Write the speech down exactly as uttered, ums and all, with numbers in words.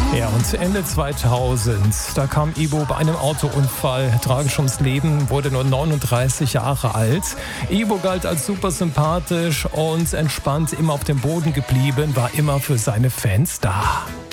Ja, und Ende zweitausend, da kam Ibo bei einem Autounfall tragisch ums Leben, wurde nur neununddreißig Jahre alt. Ibo galt als super sympathisch und entspannt, immer auf dem Boden geblieben, war immer für seine Fans da.